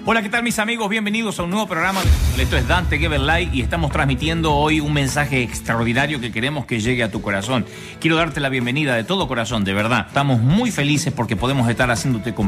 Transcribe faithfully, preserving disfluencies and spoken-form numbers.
Hola, ¿qué tal mis amigos? Bienvenidos a un nuevo programa. Esto es Dante Gebel y estamos transmitiendo hoy un mensaje extraordinario que queremos que llegue a tu corazón. Quiero darte la bienvenida de todo corazón, de verdad. Estamos muy felices porque podemos estar haciéndote compañía.